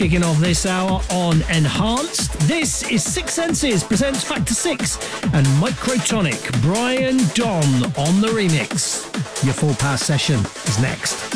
kicking off this hour on Enhanced. This is Six Senses presents Factor 6 and Microtonic. Brian Don on the remix. Your full power session is next.